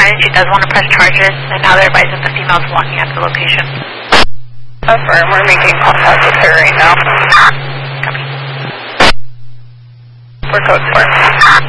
decided she does want to press charges, and now they're advised that the female's walking at the location. Affirm, we're making contact with her right now. Copy. For code 4.